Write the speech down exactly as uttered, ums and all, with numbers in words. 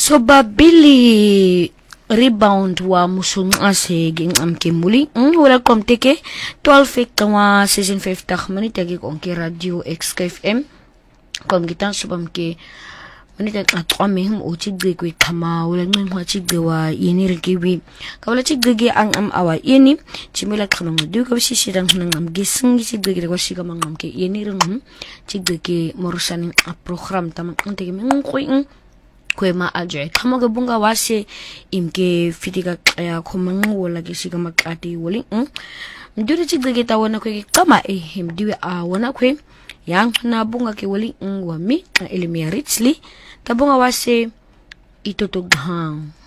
So babili rebound wa musung ase ging am kimuli mm, wala kom teke twelve fik wa season five tak manita gi kon ki radio X K F M kom gitan subam ke manita atqami hum o chigge ko kama wala ngin wa chigge wa yini rigiwi ka wala chigge gi ang am awa yini chimila khamang du ka bisi sidang nang am gising gi chigge gi ko siga mangam ke yini ring chigge ki morusan a program tam antege min ko kwe ma ajoy kama ga bunga wase imke fitika ya komang wala gi siga makati wali mm mdure chigga gi tawana kwe kama e him diwe a wana kwe yang na bunga ke wali ngwami ilmi richly tabunga wase itutug hang